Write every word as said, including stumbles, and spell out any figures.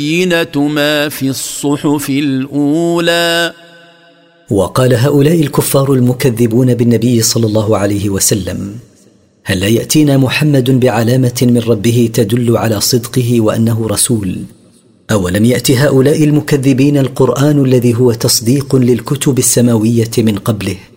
بينة ما في الصحف الأولى. وقال هؤلاء الكفار المكذبون بالنبي صلى الله عليه وسلم: هل لا يأتينا محمد بعلامة من ربه تدل على صدقه وأنه رسول؟ أولم يأت هؤلاء المكذبين القرآن الذي هو تصديق للكتب السماوية من قبله؟